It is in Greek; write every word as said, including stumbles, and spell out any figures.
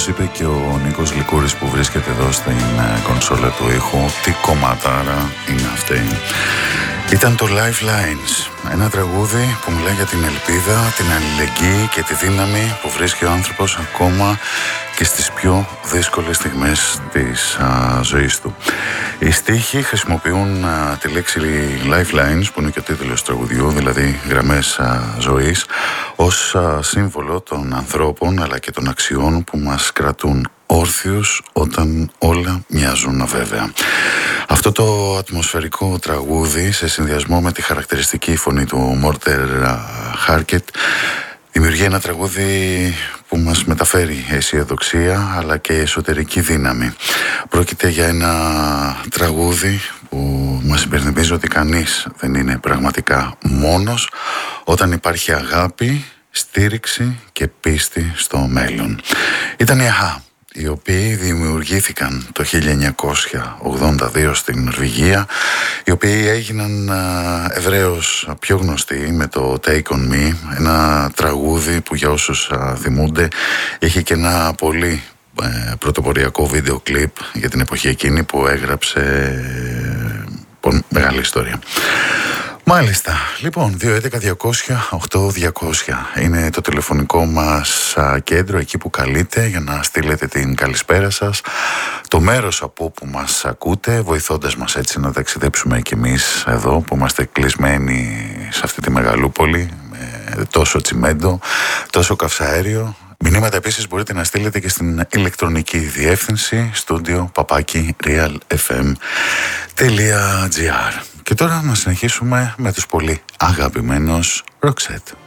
όπως είπε και ο Νίκος Λικούρης που βρίσκεται εδώ στην κονσόλα του ήχου, τι κομματάρα είναι αυτή. Ήταν το Lifelines, ένα τραγούδι που μιλάει για την ελπίδα, την αλληλεγγύη και τη δύναμη που βρίσκει ο άνθρωπος ακόμα και στις πιο δύσκολες στιγμές της α, ζωής του. Οι στίχοι χρησιμοποιούν α, τη λέξη Lifelines, που είναι και ο τίτλος του τραγουδιού, δηλαδή γραμμές α, ζωής, ως α, σύμβολο των ανθρώπων αλλά και των αξιών που μας κρατούν όρθιους όταν όλα μοιάζουν αβέβαια. Αυτό το ατμοσφαιρικό τραγούδι, σε συνδυασμό με τη χαρακτηριστική φωνή του Μόρτερ Χάρκετ, δημιουργεί ένα τραγούδι που μας μεταφέρει αισιοδοξία αλλά και εσωτερική δύναμη. Πρόκειται για ένα τραγούδι που μας υπενθυμίζει ότι κανείς δεν είναι πραγματικά μόνος όταν υπάρχει αγάπη, στήριξη και πίστη στο μέλλον. Ήταν η ΑΧΑ, οι οποίοι δημιουργήθηκαν το χίλια εννιακόσια ογδόντα δύο στην Νορβηγία, οι οποίοι έγιναν ευρέως πιο γνωστοί με το Take On Me, ένα τραγούδι που για όσους θυμούνται είχε και ένα πολύ ε, πρωτοποριακό βίντεο κλιπ για την εποχή εκείνη που έγραψε ε, μεγάλη ιστορία. Μάλιστα, λοιπόν, δύο έντεκα διακόσια οκτώ διακόσια είναι το τηλεφωνικό μας α, κέντρο, εκεί που καλείτε για να στείλετε την καλησπέρα σας, το μέρος από όπου μας ακούτε, βοηθώντας μας έτσι να ταξιδέψουμε κι εμείς εδώ που είμαστε κλεισμένοι σε αυτή τη μεγαλούπολη με τόσο τσιμέντο, τόσο καυσαέριο. Μηνύματα επίσης μπορείτε να στείλετε και στην ηλεκτρονική διεύθυνση studio παπάκι realfm τελεία gr. Και τώρα να συνεχίσουμε με τους πολύ αγαπημένους Roxette.